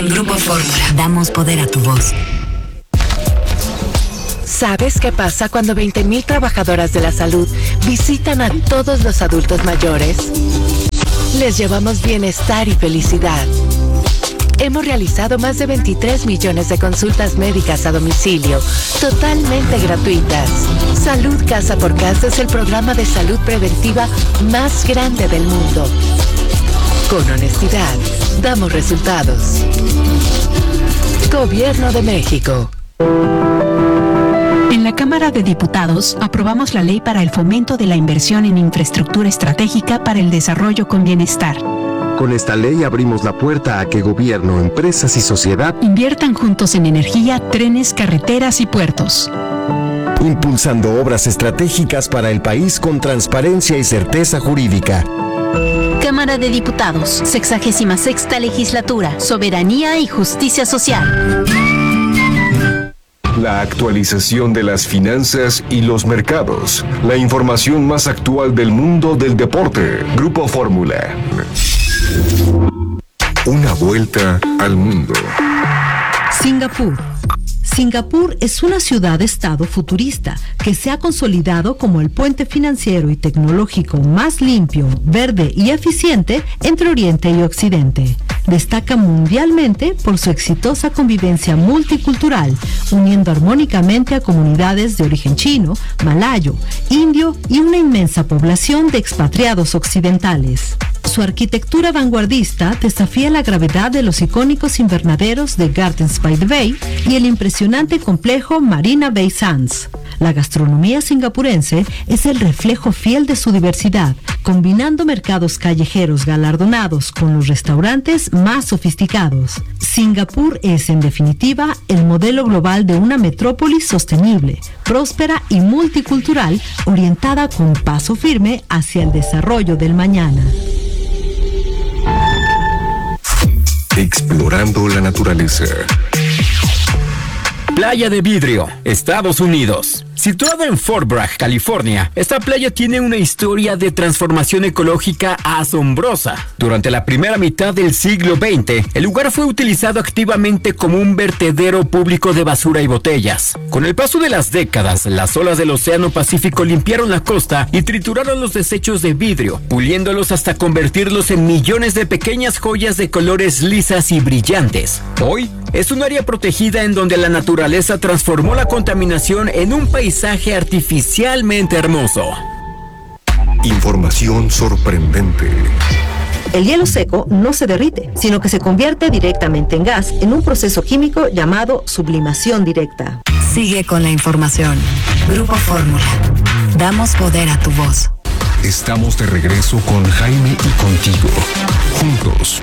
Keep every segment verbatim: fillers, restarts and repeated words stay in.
Con Grupo Fórmula, damos poder a tu voz. ¿Sabes qué pasa cuando veinte mil trabajadoras de la salud visitan a todos los adultos mayores? Les llevamos bienestar y felicidad. Hemos realizado más de veintitrés millones de consultas médicas a domicilio, totalmente gratuitas. Salud Casa por Casa es el programa de salud preventiva más grande del mundo. Con honestidad, damos resultados. Gobierno de México. En la Cámara de Diputados aprobamos la ley para el fomento de la inversión en infraestructura estratégica para el desarrollo con bienestar. Con esta ley abrimos la puerta a que gobierno, empresas y sociedad inviertan juntos en energía, trenes, carreteras y puertos. Impulsando obras estratégicas para el país con transparencia y certeza jurídica. Cámara de Diputados, sexagésima sexta legislatura, soberanía y justicia social. La actualización de las finanzas y los mercados. La información más actual del mundo del deporte. Grupo Fórmula. Una vuelta al mundo. Singapur. Singapur es una ciudad-estado futurista que se ha consolidado como el puente financiero y tecnológico más limpio, verde y eficiente entre Oriente y Occidente. Destaca mundialmente por su exitosa convivencia multicultural, uniendo armónicamente a comunidades de origen chino, malayo, indio y una inmensa población de expatriados occidentales. Su arquitectura vanguardista desafía la gravedad de los icónicos invernaderos de Gardens by the Bay y el impresionante complejo Marina Bay Sands. La gastronomía singapurense es el reflejo fiel de su diversidad, combinando mercados callejeros galardonados con los restaurantes más sofisticados. Singapur es, en definitiva, el modelo global de una metrópolis sostenible, próspera y multicultural, orientada con paso firme hacia el desarrollo del mañana. Explorando la naturaleza. Playa de Vidrio, Estados Unidos. Situada en Fort Bragg, California, esta playa tiene una historia de transformación ecológica asombrosa. Durante la primera mitad del siglo veinte, el lugar fue utilizado activamente como un vertedero público de basura y botellas. Con el paso de las décadas, las olas del Océano Pacífico limpiaron la costa y trituraron los desechos de vidrio, puliéndolos hasta convertirlos en millones de pequeñas joyas de colores lisas y brillantes. Hoy, es un área protegida en donde la naturaleza transformó la contaminación en un paisaje artificialmente hermoso. Información sorprendente. El hielo seco no se derrite, sino que se convierte directamente en gas en un proceso químico llamado sublimación directa. Sigue con la información. Grupo Fórmula. Damos poder a tu voz. Estamos de regreso con Jaime y contigo. Juntos.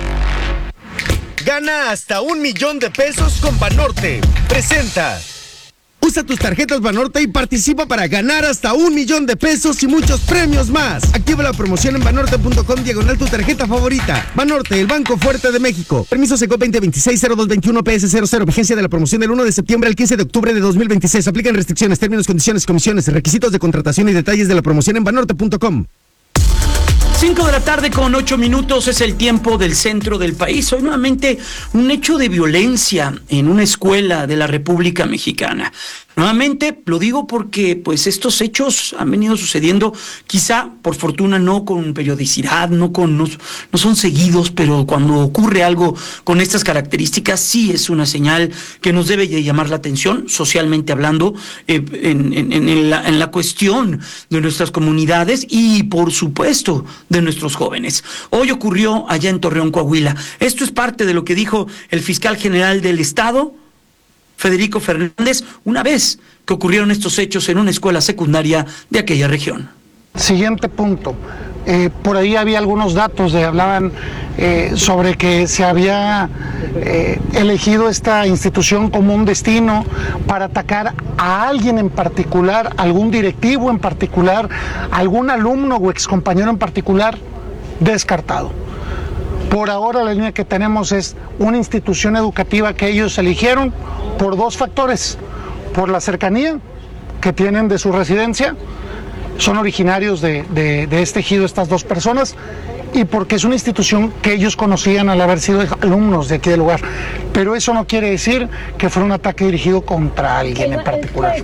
Gana hasta un millón de pesos con Banorte. Presenta. Usa tus tarjetas Banorte y participa para ganar hasta un millón de pesos y muchos premios más. Activa la promoción en banorte punto com diagonal tu tarjeta favorita. Banorte, el banco fuerte de México. Permiso Secop veinte veintiséis cero dos veintiuno P S cero cero. Vigencia de la promoción del uno de septiembre al quince de octubre de dos mil veintiséis. Aplican restricciones, términos, condiciones, comisiones, requisitos de contratación y detalles de la promoción en banorte punto com. cinco de la tarde con ocho minutos es el tiempo del centro del país. Hoy nuevamente un hecho de violencia en una escuela de la República Mexicana. Nuevamente lo digo porque pues estos hechos han venido sucediendo, quizá por fortuna no con periodicidad, no con no, no son seguidos, pero cuando ocurre algo con estas características sí es una señal que nos debe de llamar la atención, socialmente hablando, eh, en, en, en, la, en la cuestión de nuestras comunidades y por supuesto de nuestros jóvenes. Hoy ocurrió allá en Torreón, Coahuila. Esto es parte de lo que dijo el fiscal general del Estado, Federico Fernández, una vez que ocurrieron estos hechos en una escuela secundaria de aquella región. Siguiente punto. Eh, por ahí había algunos datos de hablaban eh, sobre que se había eh, elegido esta institución como un destino para atacar a alguien en particular, algún directivo en particular, algún alumno o excompañero en particular. Descartado. Por ahora la línea que tenemos es una institución educativa que ellos eligieron por dos factores: por la cercanía que tienen de su residencia, son originarios de, de, de este ejido estas dos personas, y porque es una institución que ellos conocían al haber sido alumnos de aquí del lugar. Pero eso no quiere decir que fuera un ataque dirigido contra alguien en particular.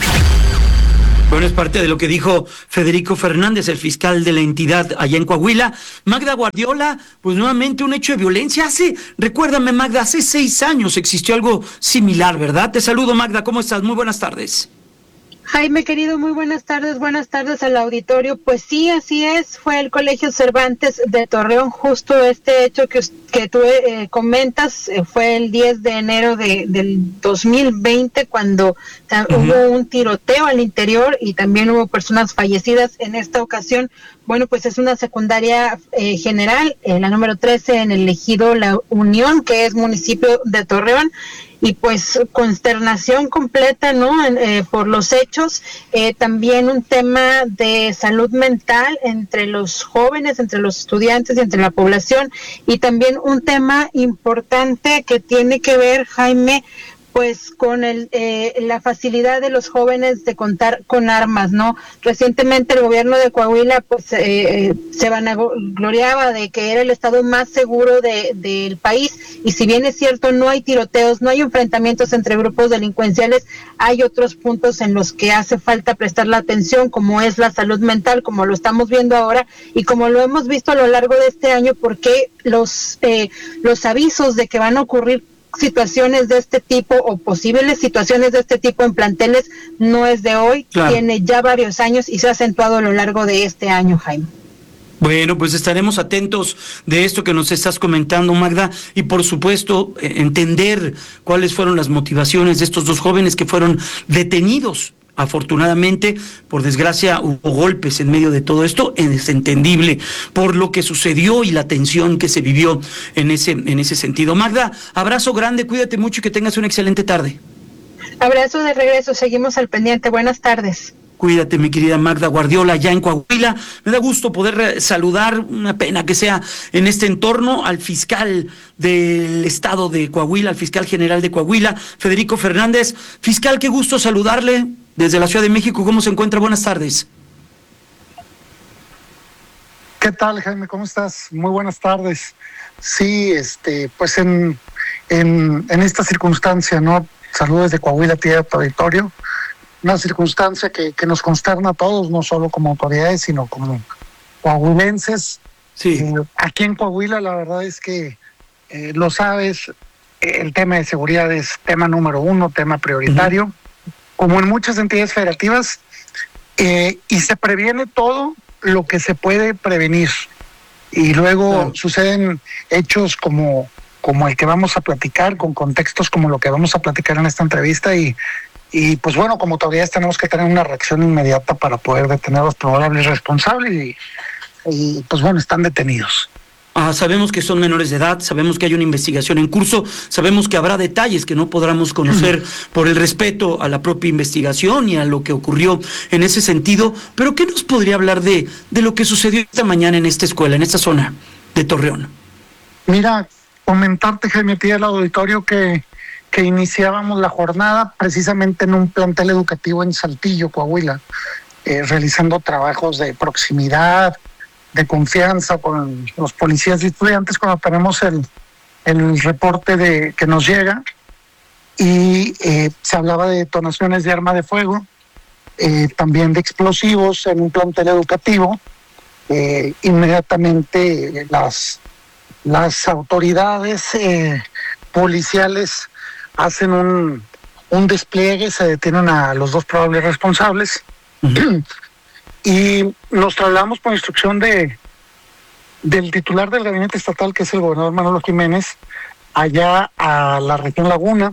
Bueno, es parte de lo que dijo Federico Fernández, el fiscal de la entidad allá en Coahuila. Magda Guardiola, pues nuevamente un hecho de violencia. Hace, recuérdame Magda, hace seis años existió algo similar, ¿verdad? Te saludo Magda, ¿cómo estás? Muy buenas tardes. Jaime, querido, muy buenas tardes, buenas tardes al auditorio. Pues sí, así es, fue el Colegio Cervantes de Torreón, justo este hecho que, que tú eh, comentas, eh, fue el diez de enero de, del dos mil veinte, cuando uh-huh. hubo un tiroteo al interior y también hubo personas fallecidas. En esta ocasión, bueno, pues es una secundaria eh, general, eh, la número trece en el ejido La Unión, que es municipio de Torreón. Y pues consternación completa, ¿no? Eh, por los hechos, eh, también un tema de salud mental entre los jóvenes, entre los estudiantes y entre la población, y también un tema importante que tiene que ver, Jaime, pues con el eh, la facilidad de los jóvenes de contar con armas, ¿no? Recientemente el gobierno de Coahuila pues eh, se vanagloriaba de que era el estado más seguro de del país, y si bien es cierto no hay tiroteos, no hay enfrentamientos entre grupos delincuenciales, hay otros puntos en los que hace falta prestar la atención, como es la salud mental, como lo estamos viendo ahora y como lo hemos visto a lo largo de este año, porque los eh, los avisos de que van a ocurrir situaciones de este tipo o posibles situaciones de este tipo en planteles no es de hoy, claro. Tiene ya varios años y se ha acentuado a lo largo de este año, Jaime. Bueno, pues estaremos atentos de esto que nos estás comentando, Magda, y por supuesto entender cuáles fueron las motivaciones de estos dos jóvenes que fueron detenidos. Afortunadamente, por desgracia, hubo golpes en medio de todo esto, es entendible por lo que sucedió y la tensión que se vivió en ese, en ese sentido. Magda, abrazo grande, cuídate mucho y que tengas una excelente tarde. Abrazo de regreso, seguimos al pendiente, buenas tardes. Cuídate, mi querida Magda Guardiola, ya en Coahuila. Me da gusto poder saludar, una pena que sea en este entorno, al fiscal del estado de Coahuila, al fiscal general de Coahuila, Federico Fernández. Fiscal, qué gusto saludarle desde la Ciudad de México. ¿Cómo se encuentra? Buenas tardes. ¿Qué tal, Jaime? ¿Cómo estás? Muy buenas tardes. Sí, este, pues en, en, en esta circunstancia, ¿no? Saludos de Coahuila a ti, a tu auditorio. Una circunstancia que, que nos consterna a todos, no solo como autoridades, sino como coahuilenses. Sí. Eh, aquí en Coahuila, la verdad es que, eh, lo sabes, el tema de seguridad es tema número uno, tema prioritario. Uh-huh. Como en muchas entidades federativas, eh, y se previene todo lo que se puede prevenir. Y luego claro. suceden hechos como, como el que vamos a platicar, con contextos como lo que vamos a platicar en esta entrevista, y, y pues bueno, como autoridades tenemos que tener una reacción inmediata para poder detener a los probables responsables, y, y pues bueno, están detenidos. Ah, sabemos que son menores de edad, sabemos que hay una investigación en curso, sabemos que habrá detalles que no podremos conocer por el respeto a la propia investigación y a lo que ocurrió en ese sentido, pero ¿qué nos podría hablar de, de lo que sucedió esta mañana en esta escuela, en esta zona de Torreón? Mira, comentarte, Jaime, a ti al auditorio que, que iniciábamos la jornada precisamente en un plantel educativo en Saltillo, Coahuila, eh, realizando trabajos de proximidad, de confianza con los policías y estudiantes cuando tenemos el, el reporte de que nos llega, y eh, se hablaba de detonaciones de arma de fuego, eh, también de explosivos en un plantel educativo. Eh, inmediatamente las, las autoridades eh, policiales hacen un, un despliegue, se detienen a los dos probables responsables. Uh-huh. Y nos trasladamos por instrucción de del titular del gabinete estatal, que es el gobernador Manolo Jiménez, allá a la región Laguna,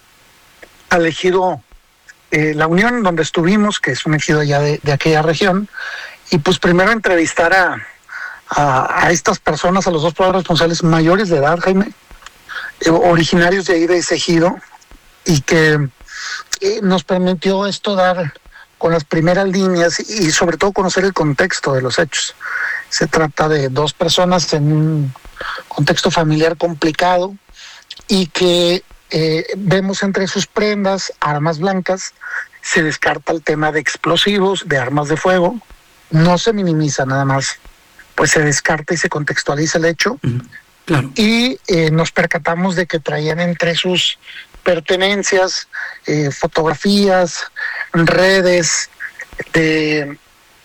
al ejido eh, La Unión, donde estuvimos, que es un ejido ya de, de aquella región, y pues primero entrevistar a, a, a estas personas, a los dos probables responsables mayores de edad, Jaime, eh, originarios de ahí de ese ejido, y que eh, nos permitió esto dar con las primeras líneas y sobre todo conocer el contexto de los hechos. Se trata de dos personas en un contexto familiar complicado y que eh, vemos entre sus prendas armas blancas. Se descarta el tema de explosivos, de armas de fuego. No se minimiza nada más, pues se descarta y se contextualiza el hecho. Uh-huh. Claro. Y eh, nos percatamos de que traían entre sus pertenencias eh, fotografías, redes de,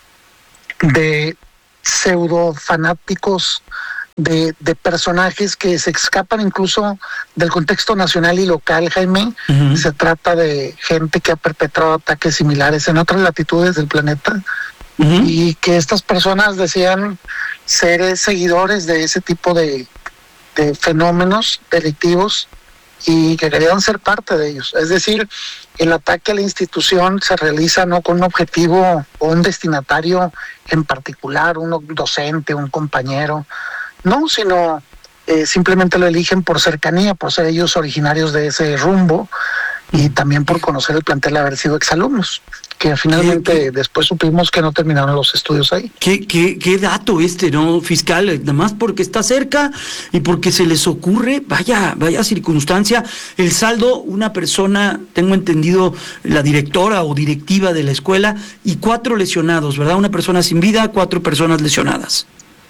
de pseudo fanáticos, de, de personajes que se escapan incluso del contexto nacional y local, Jaime. Uh-huh. Se trata de gente que ha perpetrado ataques similares en otras latitudes del planeta. Uh-huh. Y que estas personas decían ser seguidores de ese tipo de, de fenómenos delictivos y que querían ser parte de ellos. Es decir, el ataque a la institución se realiza no con un objetivo o un destinatario en particular, un docente, un compañero, no, sino eh, simplemente lo eligen por cercanía, por ser ellos originarios de ese rumbo y también por conocer el plantel de haber sido exalumnos, que finalmente ¿Qué, qué? después supimos que no terminaron los estudios ahí. ¿Qué, qué, qué dato este, no, fiscal? Nada más porque está cerca y porque se les ocurre, vaya, vaya circunstancia, el saldo, una persona, tengo entendido, la directora o directiva de la escuela, y cuatro lesionados, ¿verdad? Una persona sin vida, cuatro personas lesionadas.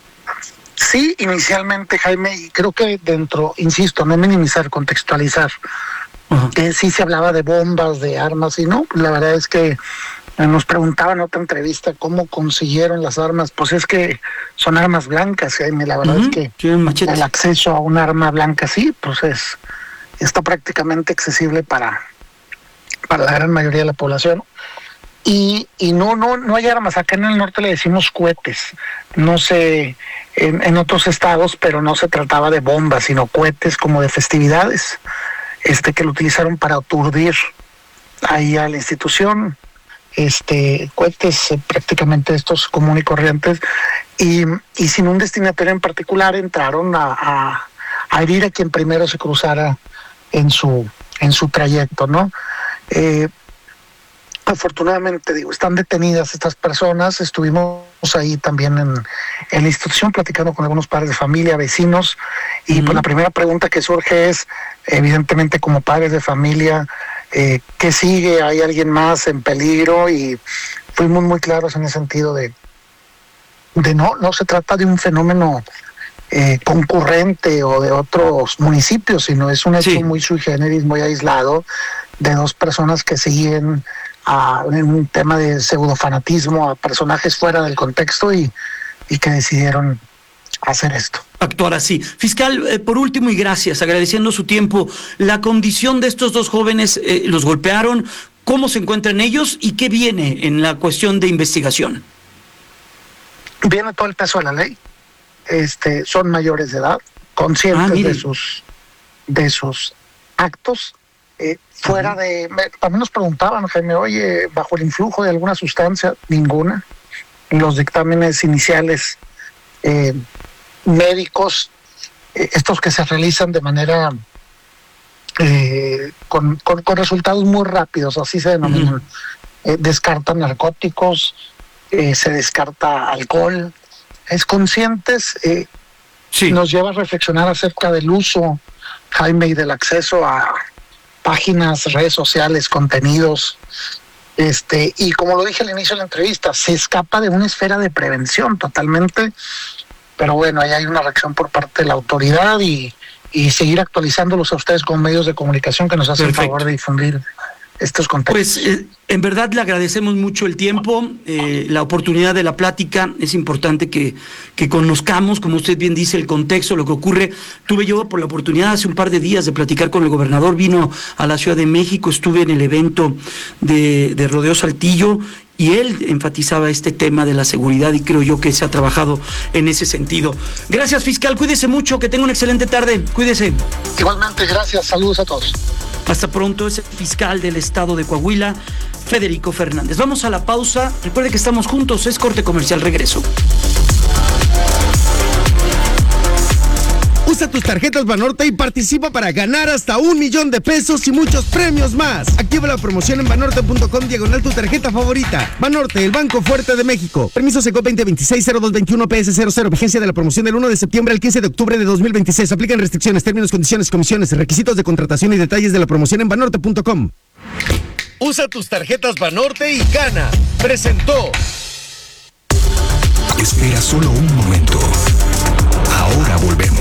Sí, inicialmente, Jaime, y creo que dentro, insisto, no minimizar, contextualizar, uh-huh. que sí se hablaba de bombas, de armas, y no, la verdad es que nos preguntaban en otra entrevista cómo consiguieron las armas. Pues es que son armas blancas, Jaime, la verdad uh-huh. es que el acceso a un arma blanca sí, pues es está prácticamente accesible para, para la gran mayoría de la población. Y, y no, no, no hay armas. Acá en el norte le decimos cohetes. No sé, en, en otros estados, pero no se trataba de bombas, sino cohetes como de festividades, este que lo utilizaron para aturdir ahí a la institución, este cohetes eh, prácticamente estos comunes y corrientes, y, y sin un destinatario en particular entraron a, a, a herir a quien primero se cruzara en su, en su trayecto, ¿no? Eh, Afortunadamente, digo, están detenidas estas personas. Estuvimos ahí también en, en la institución platicando con algunos padres de familia, vecinos, y uh-huh. pues la primera pregunta que surge es, evidentemente como padres de familia, eh, ¿qué sigue? ¿Hay alguien más en peligro? Y fuimos muy claros en ese sentido de, de no, no se trata de un fenómeno eh, concurrente o de otros municipios, sino es un hecho sí. muy sui generis, muy aislado, de dos personas que siguen a un tema de pseudofanatismo, a personajes fuera del contexto y, y que decidieron hacer esto. Actuar así. Fiscal, eh, por último y gracias, agradeciendo su tiempo, la condición de estos dos jóvenes, eh, los golpearon, ¿cómo se encuentran ellos y qué viene en la cuestión de investigación? Viene todo el peso de la ley. Este, son mayores de edad, conscientes ah, de sus de sus actos. Eh, fuera uh-huh. de, me, también nos preguntaban, Jaime, oye, bajo el influjo de alguna sustancia, ninguna. Los dictámenes iniciales eh, médicos, eh, estos que se realizan de manera eh, con, con, con resultados muy rápidos, así se denominan. Uh-huh. Eh, descartan narcóticos, eh, se descarta alcohol. Es conscientes, eh, sí. nos lleva a reflexionar acerca del uso, Jaime, y del acceso a páginas, redes sociales, contenidos, este, y como lo dije al inicio de la entrevista, se escapa de una esfera de prevención totalmente, pero bueno, ahí hay una reacción por parte de la autoridad y, y seguir actualizándolos a ustedes con medios de comunicación que nos hacen el favor de difundir estos contextos. Pues eh, en verdad le agradecemos mucho el tiempo, eh, la oportunidad de la plática. Es importante que, que conozcamos, como usted bien dice, el contexto, lo que ocurre. Tuve yo por la oportunidad hace un par de días de platicar con el gobernador, vino a la Ciudad de México, estuve en el evento de, de Rodeo Saltillo y él enfatizaba este tema de la seguridad y creo yo que se ha trabajado en ese sentido. Gracias, fiscal, cuídese mucho, que tenga una excelente tarde, cuídese. Igualmente, gracias, saludos a todos. Hasta pronto, es el fiscal del estado de Coahuila, Federico Fernández. Vamos a la pausa. Recuerde que estamos juntos, es corte comercial, regreso. Usa tus tarjetas Banorte y participa para ganar hasta un millón de pesos y muchos premios más. Activa la promoción en banorte punto com diagonal tu tarjeta favorita. Banorte, el banco fuerte de México. Permiso Secop veinte veintiséis cero dos veintiuno P S cero cero. Vigencia de la promoción del uno de septiembre al quince de octubre de dos mil veintiséis. Aplican restricciones, términos, condiciones, comisiones, requisitos de contratación y detalles de la promoción en banorte punto com. Usa tus tarjetas Banorte y gana. Presentó. Espera solo un momento.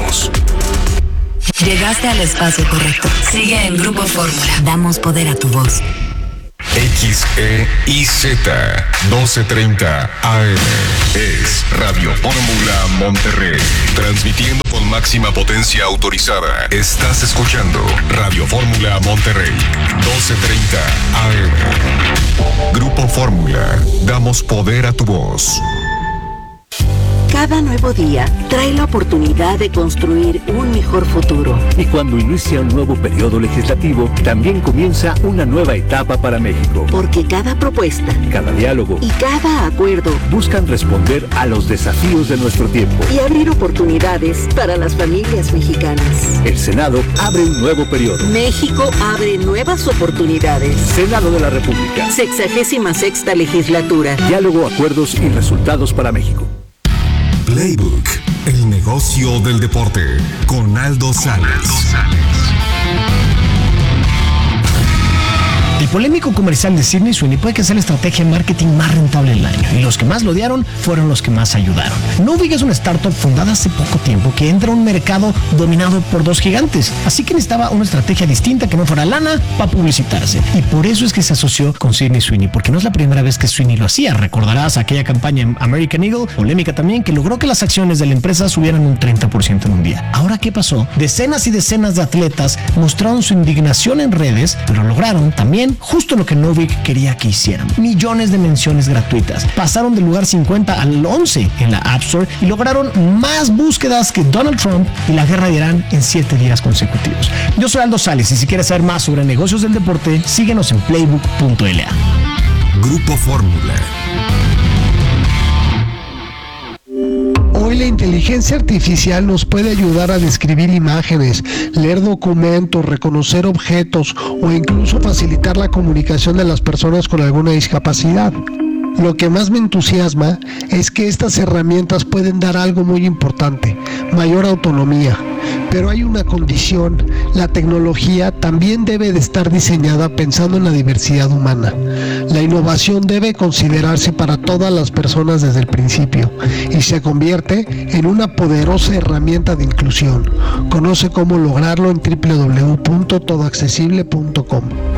voz. Llegaste al espacio correcto. Sigue en Grupo Fórmula. Damos poder a tu voz. X E I Z doce treinta A M es Radio Fórmula Monterrey, transmitiendo con máxima potencia autorizada. Estás escuchando Radio Fórmula Monterrey, doce treinta A M. Grupo Fórmula, damos poder a tu voz. Cada nuevo día trae la oportunidad de construir un mejor futuro. Y cuando inicia un nuevo periodo legislativo, también comienza una nueva etapa para México. Porque cada propuesta, cada diálogo y cada acuerdo buscan responder a los desafíos de nuestro tiempo y abrir oportunidades para las familias mexicanas. El Senado abre un nuevo periodo. México abre nuevas oportunidades. Senado de la República. Sexagésima sexta legislatura. Diálogo, acuerdos y resultados para México. Playbook, el negocio del deporte, con Aldo Sales. El polémico comercial de Sydney Sweeney puede que sea la estrategia de marketing más rentable del año, y los que más lo odiaron fueron los que más ayudaron. Novig es una startup fundada hace poco tiempo que entra a un mercado dominado por dos gigantes, así que necesitaba una estrategia distinta que no fuera lana para publicitarse, y por eso es que se asoció con Sydney Sweeney, porque no es la primera vez que Sweeney lo hacía. Recordarás aquella campaña en American Eagle, polémica también, que logró que las acciones de la empresa subieran un treinta por ciento en un día. Ahora, ¿qué pasó? Decenas y decenas de atletas mostraron su indignación en redes, pero lograron también justo lo que Novik quería que hicieran: millones de menciones gratuitas. Pasaron del lugar cincuenta al once en la App Store y lograron más búsquedas que Donald Trump y la guerra de Irán en siete días consecutivos. Yo soy Aldo Sales, y si quieres saber más sobre negocios del deporte, síguenos en playbook punto l a. Grupo Fórmula. Hoy la inteligencia artificial nos puede ayudar a describir imágenes, leer documentos, reconocer objetos o incluso facilitar la comunicación de las personas con alguna discapacidad. Lo que más me entusiasma es que estas herramientas pueden dar algo muy importante: mayor autonomía. Pero hay una condición: la tecnología también debe de estar diseñada pensando en la diversidad humana. La innovación debe considerarse para todas las personas desde el principio y se convierte en una poderosa herramienta de inclusión. Conoce cómo lograrlo en doble u doble u doble u punto todo accesible punto com.